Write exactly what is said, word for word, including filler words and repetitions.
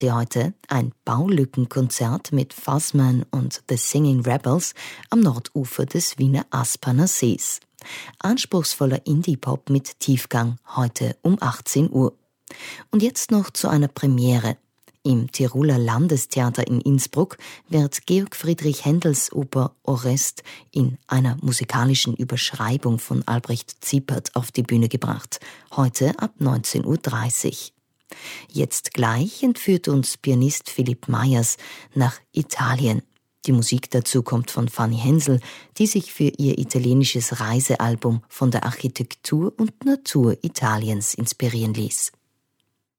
Heute ein Baulückenkonzert mit Fuzzman und The Singing Rebels am Nordufer des Wiener Aspaner Sees. Anspruchsvoller Indie-Pop mit Tiefgang, heute um achtzehn Uhr. Und jetzt noch zu einer Premiere. Im Tiroler Landestheater in Innsbruck wird Georg Friedrich Händels Oper Orest in einer musikalischen Überschreibung von Albrecht Ziepert auf die Bühne gebracht. Heute ab neunzehn Uhr dreißig. Jetzt gleich entführt uns Pianist Philipp Meyers nach Italien. Die Musik dazu kommt von Fanny Hensel, die sich für ihr italienisches Reisealbum von der Architektur und Natur Italiens inspirieren ließ.